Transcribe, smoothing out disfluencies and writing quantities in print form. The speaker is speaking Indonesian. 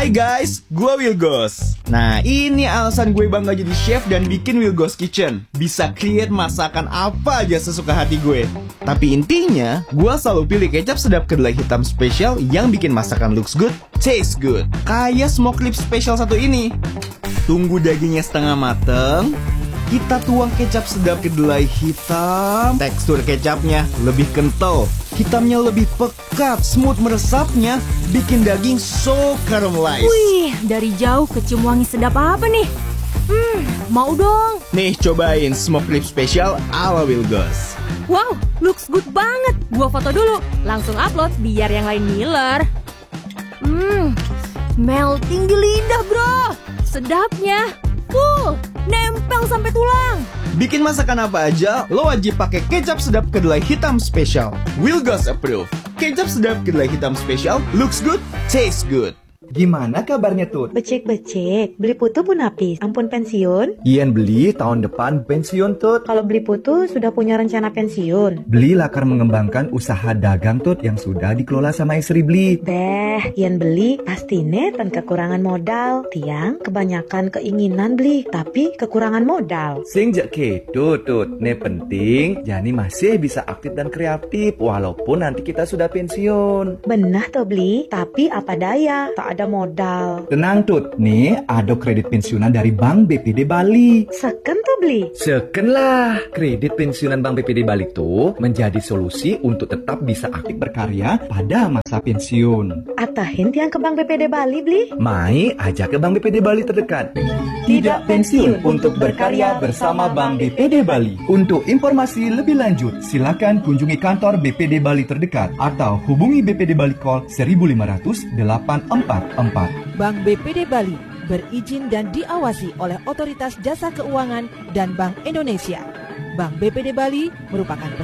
Hai guys, gue Wilgos. Nah, ini alasan gue bangga jadi chef dan bikin Wilgos Kitchen. Bisa create masakan apa aja sesuka hati gue. Tapi intinya, gue selalu pilih kecap sedap kedelai hitam spesial yang bikin masakan looks good, taste good. Kayak smoke rib spesial satu ini. Tunggu dagingnya setengah mateng. Kita tuang kecap sedap kedelai hitam. Tekstur kecapnya lebih kental, hitamnya lebih pekat, smooth meresapnya, bikin daging so caramelized. Wih, dari jauh kecium wangi sedap apa nih? Mau dong. Nih, cobain smoke rib spesial ala Wilgos. Wow, looks good banget. Gua foto dulu, langsung upload biar yang lain ngiler. Melting di lidah bro. Sedapnya nempel sampai tulang. Bikin masakan apa aja, lo wajib pakai kecap sedap kedelai hitam spesial. Wilgos approve. Kecap sedap kedelai hitam spesial, looks good, tastes good. Gimana kabarnya Tut? Becek-becek, beli putu pun habis. Ampun pensiun? Ian beli tahun depan pensiun Tut. Kalau beli putu sudah punya rencana pensiun? Beli lakar mengembangkan usaha dagang Tut yang sudah dikelola sama istri Beli. Ian beli pasti neten kekurangan modal. Tiang kebanyakan keinginan beli, tapi kekurangan modal. Sing jak kedo Tut, ne penting Jani masih bisa aktif dan kreatif walaupun nanti kita sudah pensiun. Benah toh beli, tapi apa daya, tak ada modal. Tenang Tut, nih ada kredit pensiunan dari Bank BPD Bali. Seken toh beli? Seken lah, kredit pensiunan Bank BPD Bali tuh menjadi solusi untuk tetap bisa aktif berkarya pada masa pensiun. Atahin tiang ke Bank BPD Bali beli? Mai aja ke Bank BPD Bali terdekat. Tidak pensiun untuk berkarya bersama Bank BPD Bali. Untuk informasi lebih lanjut, silakan kunjungi kantor BPD Bali terdekat atau hubungi BPD Bali call 1500 844. Bank BPD Bali berizin dan diawasi oleh Otoritas Jasa Keuangan dan Bank Indonesia. Bank BPD Bali merupakan